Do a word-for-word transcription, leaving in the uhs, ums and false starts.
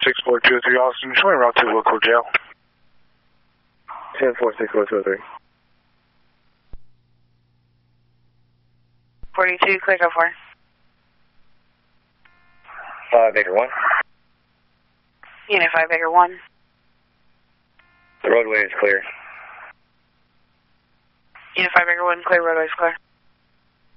six four two three Austin, showing route to Wilco Jail. ten four six four two three. forty-two, clear go for. five Baker one. Unit five Baker one. The roadway is clear. Unit five Baker one, clear, roadway is clear.